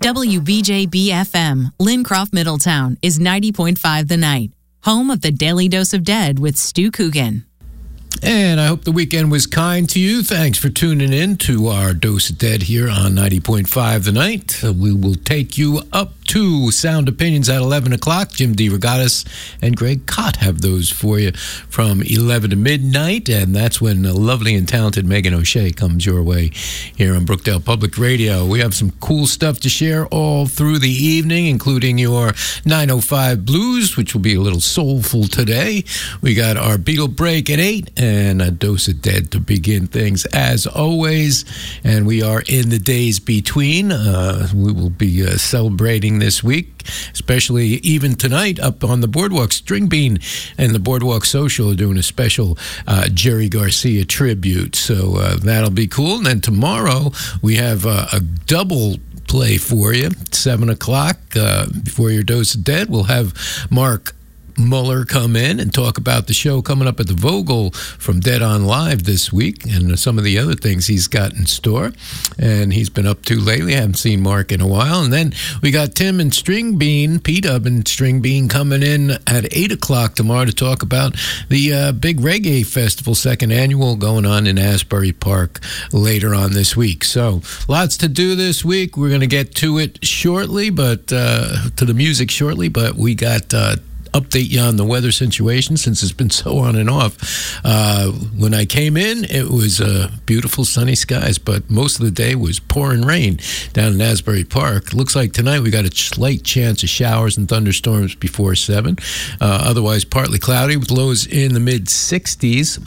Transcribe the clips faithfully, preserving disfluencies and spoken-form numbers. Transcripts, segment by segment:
W B J B F M, Lincroft, Middletown, is ninety point five The Night, home of the Daily Dose of Dead with Stu Coogan. And I hope the weekend was kind to you. Thanks for tuning in to our Dose of Dead here on ninety point five The Night. Uh, we will take you up to Sound Opinions at eleven o'clock. Jim DeRogatis and Greg Cott have those for you from eleven to midnight. And that's when the lovely and talented Megan O'Shea comes your way here on Brookdale Public Radio. We have some cool stuff to share all through the evening, including your nine oh five Blues, which will be a little soulful today. We got our Beatle Break at eight. And a Dose of Dead to begin things as always. And we are in the days between. Uh, we will be uh, celebrating this week, especially even tonight up on the Boardwalk. String Bean and the Boardwalk Social are doing a special uh, Jerry Garcia tribute. So uh, that'll be cool. And then tomorrow we have uh, a double play for you. seven o'clock uh, before your Dose of Dead. We'll have Mark Muller come in and talk about the show coming up at the Vogel from Dead on Live this week and some of the other things he's got in store and he's been up to lately. I haven't seen Mark in a while. And then we got Tim and String Bean, P-Dub and String Bean coming in at eight o'clock tomorrow to talk about the uh, big reggae festival, second annual, going on in Asbury Park later on this week. So lots to do this week. We're going to get to it shortly, but uh, to the music shortly, but we got uh, update you on the weather situation since it's been so on and off. Uh, when I came in, it was uh, beautiful sunny skies, but most of the day was pouring rain down in Asbury Park. Looks like tonight we got a slight chance of showers and thunderstorms before seven. Uh, otherwise, partly cloudy with lows in the mid sixties.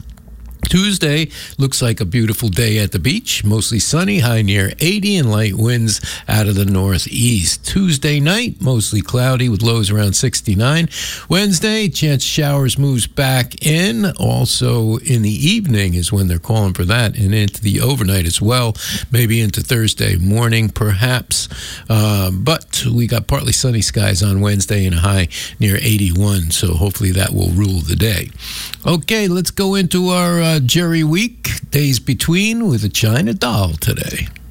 Tuesday looks like a beautiful day at the beach, mostly sunny, high near eighty, and light winds out of the northeast. Tuesday night, mostly cloudy with lows around sixty-nine. Wednesday, chance showers moves back in. Also in the evening is when they're calling for that, and into the overnight as well, maybe into Thursday morning perhaps. Uh, but we got partly sunny skies on Wednesday and a high near eighty-one, so hopefully that will rule the day. Okay, let's go into our uh, Jerry Week, Days Between with a China Doll today.